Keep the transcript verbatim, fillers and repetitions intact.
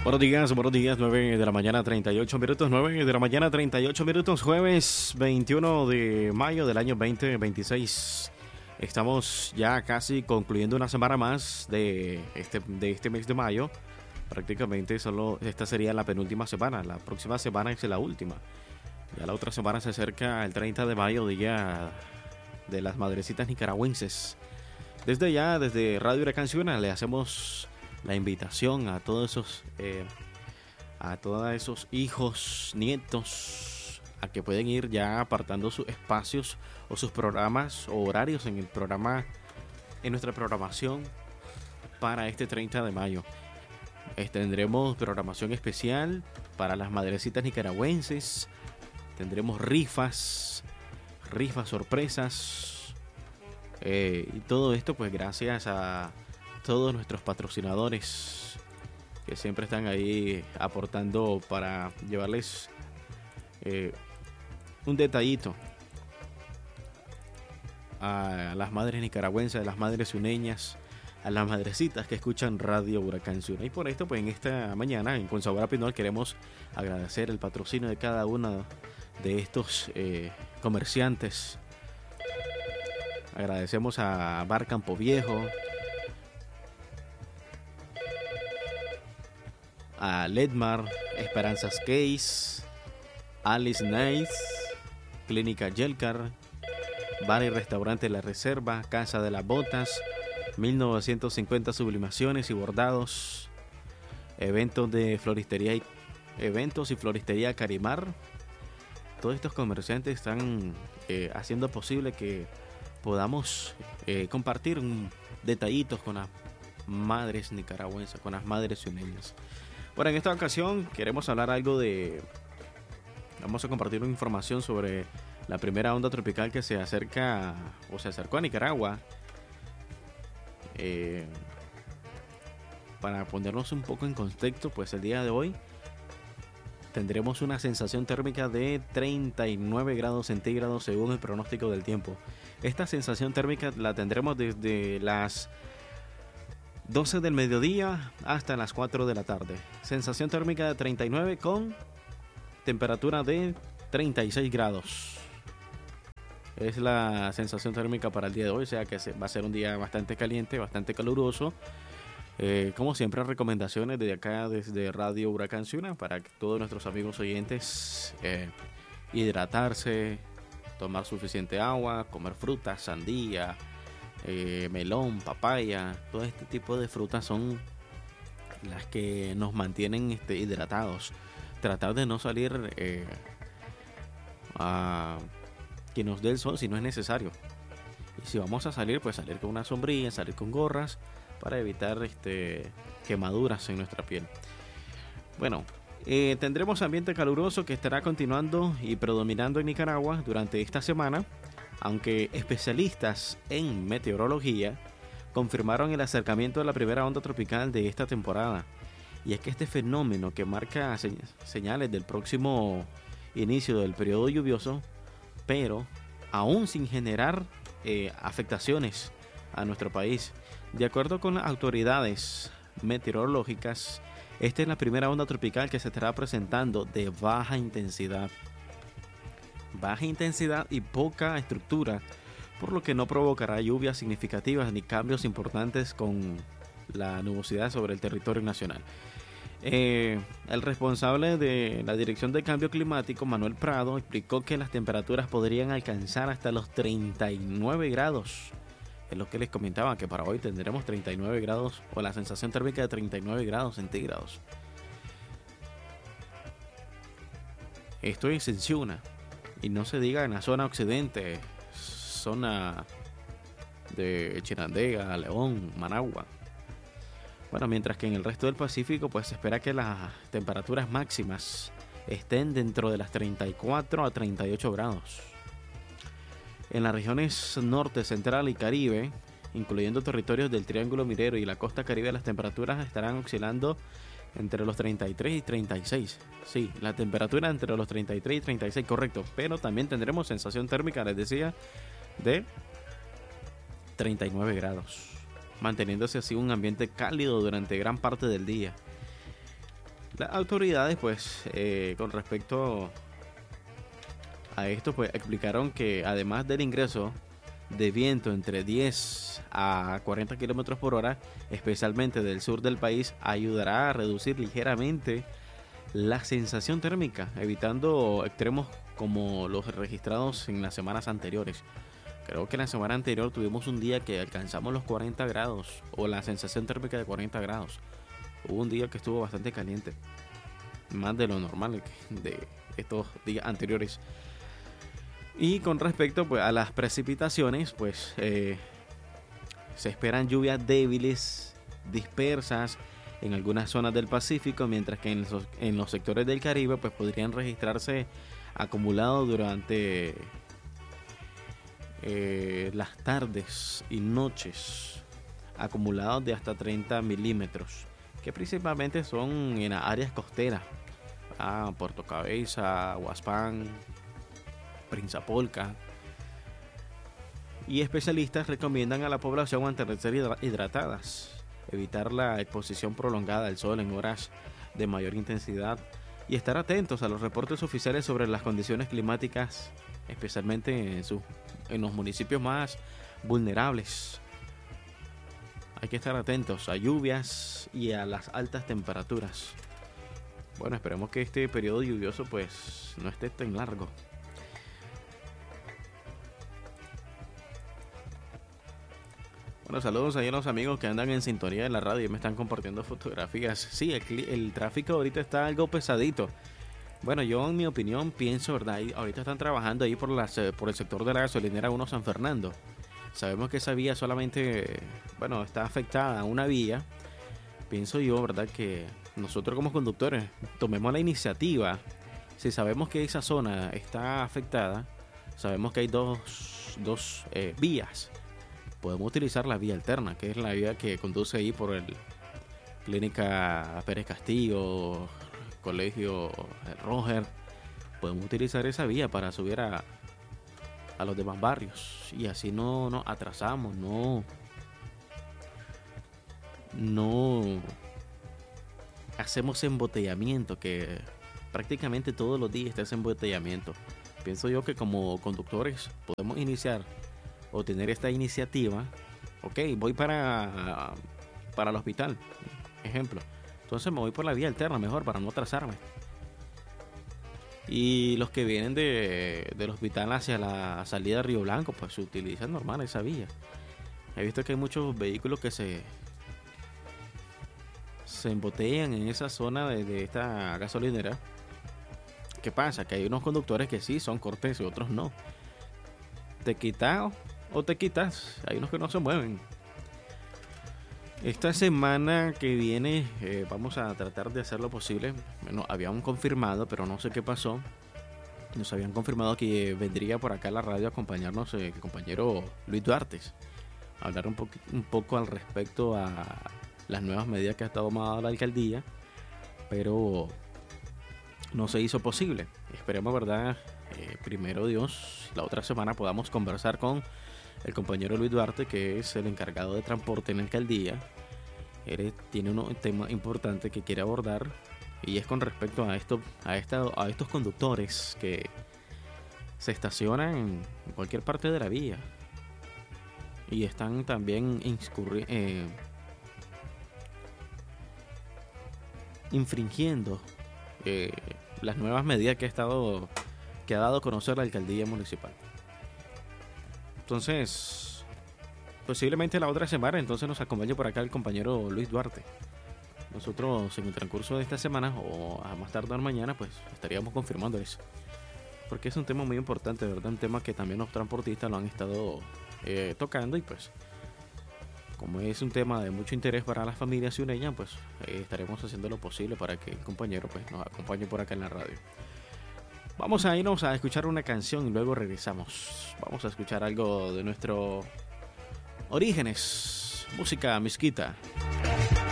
Buenos días, buenos días, nueve de la mañana, treinta y ocho minutos, nueve de la mañana, treinta y ocho minutos, jueves veintiuno de mayo del año veinte veintiséis. Estamos ya casi concluyendo una semana más de este, de este mes de mayo. Prácticamente solo esta sería la penúltima semana, la próxima semana es la última. Ya la otra semana se acerca el treinta de mayo, día de las madrecitas nicaragüenses. Desde ya, desde Radio Huracán Ciudad, le hacemos la invitación a todos esos eh, a todos esos hijos, nietos, a que pueden ir ya apartando sus espacios o sus programas o horarios en el programa, en nuestra programación para este treinta de mayo. Eh, tendremos programación especial para las madrecitas nicaragüenses, tendremos rifas, rifas sorpresas, eh, y todo esto pues gracias a todos nuestros patrocinadores que siempre están ahí aportando para llevarles eh, un detallito a las madres nicaragüenses, a las madres suneñas, a las madrecitas que escuchan Radio Huracán Ciudad. Y por esto, pues en esta mañana en Con Sabor a Pinol queremos agradecer el patrocinio de cada uno de estos eh, comerciantes. Agradecemos a Bar Campo Viejo, a Ledmar, Esperanzas Case, Alice Nice, Clínica Yelcar, Bar y Restaurante La Reserva, Casa de las Botas, mil novecientos cincuenta Sublimaciones y Bordados, eventos de floristería y eventos y floristería Carimar. Todos estos comerciantes están eh, haciendo posible que podamos eh, compartir un, detallitos con las madres nicaragüenses, con las madres sueñas. Bueno, en esta ocasión queremos hablar algo de... Vamos a compartir una información sobre la primera onda tropical que se acerca o se acercó a Nicaragua. Eh, para ponernos un poco en contexto, pues el día de hoy tendremos una sensación térmica de treinta y nueve grados centígrados según el pronóstico del tiempo. Esta sensación térmica la tendremos desde las doce del mediodía hasta las cuatro de la tarde. Sensación térmica de treinta y nueve con temperatura de treinta y seis grados. Es la sensación térmica para el día de hoy, o sea que va a ser un día bastante caliente, bastante caluroso. Eh, como siempre, recomendaciones desde acá, desde Radio Huracán Ciudad, para que todos nuestros amigos oyentes eh, hidratarse, tomar suficiente agua, comer frutas, sandía, Eh, melón, papaya, todo este tipo de frutas son las que nos mantienen este, hidratados. Tratar de no salir eh, a que nos dé el sol si no es necesario. Y si vamos a salir, pues salir con una sombrilla, salir con gorras para evitar este, quemaduras en nuestra piel. Bueno, eh, tendremos ambiente caluroso que estará continuando y predominando en Nicaragua durante esta semana, aunque especialistas en meteorología confirmaron el acercamiento de la primera onda tropical de esta temporada. Y es que este fenómeno, que marca señales del próximo inicio del periodo lluvioso, pero aún sin generar eh, afectaciones a nuestro país. De acuerdo con las autoridades meteorológicas, esta es la primera onda tropical que se estará presentando de baja intensidad. Baja intensidad y poca estructura, por lo que no provocará lluvias significativas ni cambios importantes con la nubosidad sobre el territorio nacional. Eh, el responsable de la Dirección de Cambio Climático, Manuel Prado, explicó que las temperaturas podrían alcanzar hasta los treinta y nueve grados. Es lo que les comentaba, que para hoy tendremos treinta y nueve grados, o la sensación térmica de treinta y nueve grados centígrados. Esto es en Ciuna. Y no se diga en la zona occidente, zona de Chinandega, León, Managua. Bueno, mientras que en el resto del Pacífico pues se espera que las temperaturas máximas estén dentro de las treinta y cuatro a treinta y ocho grados. En las regiones norte, central y caribe, incluyendo territorios del Triángulo Minero y la costa caribe, las temperaturas estarán oscilando entre los treinta y tres y treinta y seis. Sí, la temperatura entre los treinta y tres y treinta y seis, correcto. Pero también tendremos sensación térmica, les decía, de treinta y nueve grados, manteniéndose así un ambiente cálido durante gran parte del día. Las autoridades, pues, eh, con respecto a esto, pues, explicaron que además del ingreso de viento entre diez a cuarenta kilómetros por hora, especialmente del sur del país, ayudará a reducir ligeramente la sensación térmica, evitando extremos como los registrados en las semanas anteriores. Creo que la semana anterior tuvimos un día que alcanzamos los cuarenta grados, o la sensación térmica de cuarenta grados. Hubo un día que estuvo bastante caliente, más de lo normal de estos días anteriores. Y con respecto, pues, a las precipitaciones, pues eh, se esperan lluvias débiles, dispersas en algunas zonas del Pacífico, mientras que en los, en los sectores del Caribe, pues, podrían registrarse acumulados durante eh, las tardes y noches, acumulados de hasta treinta milímetros, que principalmente son en las áreas costeras, ah, Puerto Cabeza, Huaspán, Prinzapolca. Y especialistas recomiendan a la población mantenerse hidratadas, evitar la exposición prolongada al sol en horas de mayor intensidad y estar atentos a los reportes oficiales sobre las condiciones climáticas, especialmente en, su, en los municipios más vulnerables. Hay que estar atentos a lluvias y a las altas temperaturas. Bueno, esperemos que este periodo lluvioso pues no esté tan largo. Bueno, saludos ahí a los amigos que andan en sintonía de la radio y me están compartiendo fotografías. Sí, el, el tráfico ahorita está algo pesadito. Bueno, yo en mi opinión pienso, ¿verdad? Ahorita están trabajando ahí por, las, por el sector de la gasolinera uno San Fernando. Sabemos que esa vía solamente, bueno, está afectada a una vía. Pienso yo, ¿verdad? Que nosotros como conductores tomemos la iniciativa. Si sabemos que esa zona está afectada, sabemos que hay dos, dos eh, vías. Podemos utilizar la vía alterna, que es la vía que conduce ahí por el Clínica Pérez Castillo, Colegio Roger. Podemos utilizar esa vía para subir a, a los demás barrios y así no nos atrasamos, no, no hacemos embotellamiento, que prácticamente todos los días está ese embotellamiento. Pienso yo que como conductores podemos iniciar o tener esta iniciativa. Ok, voy para, para el hospital, ejemplo. Entonces me voy por la vía alterna mejor para no atrasarme. Y los que vienen de, del hospital hacia la salida de Río Blanco, pues se utiliza normal esa vía. He visto que hay muchos vehículos que se, se embotellan en esa zona de, de esta gasolinera. ¿Qué pasa? Que hay unos conductores que sí son corteses y otros no. Te quitas o te quitas. Hay unos que no se mueven. Esta semana que viene eh, vamos a tratar de hacer lo posible. Bueno, habían confirmado, pero no sé qué pasó. Nos habían confirmado que vendría por acá a la radio a acompañarnos eh, el compañero Luis Duarte. A hablar un, po- un poco al respecto a las nuevas medidas que ha tomado la alcaldía. Pero no se hizo posible. Esperemos, ¿verdad? Eh, primero Dios, la otra semana podamos conversar con el compañero Luis Duarte, que es el encargado de transporte en la alcaldía. Él tiene un tema importante que quiere abordar y es con respecto a esto, a esta, a estos conductores que se estacionan en cualquier parte de la vía y están también inscurri- eh, infringiendo eh, las nuevas medidas que ha estado que ha dado a conocer la alcaldía municipal. Entonces, posiblemente la otra semana entonces nos acompañe por acá el compañero Luis Duarte. Nosotros en el transcurso de esta semana o a más tardar mañana pues estaríamos confirmando eso, porque es un tema muy importante, ¿verdad? Un tema que también los transportistas lo han estado eh, tocando y pues como es un tema de mucho interés para las familias ciuneñas, pues eh, estaremos haciendo lo posible para que el compañero pues nos acompañe por acá en la radio. Vamos a irnos a escuchar una canción y luego regresamos. Vamos a escuchar algo de nuestro Orígenes, música misquita.